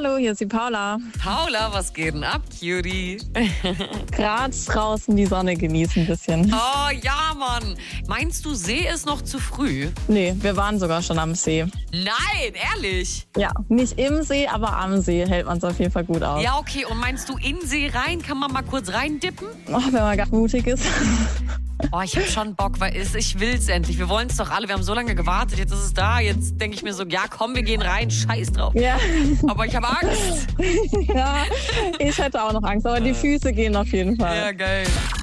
Hallo, hier ist die Paula. Paula, was geht denn ab, Cutie? Gerade draußen die Sonne genießen ein bisschen. Oh ja, Mann. Meinst du, See ist noch zu früh? Nee, wir waren sogar schon am See. Nein, ehrlich? Ja, nicht im See, aber am See hält man es auf jeden Fall gut aus. Ja, okay. Und meinst du, in See rein? Kann man mal kurz reindippen? Oh, wenn man ganz mutig ist. Oh, ich hab schon Bock, weil ich will's endlich. Wir wollen's doch alle. Wir haben so lange gewartet. Jetzt ist es da. Jetzt denke ich mir so, ja komm, wir gehen rein. Scheiß drauf. Ja. Aber ich habe Angst. Ja, ich hätte auch noch Angst, aber die Füße gehen auf jeden Fall. Ja, geil.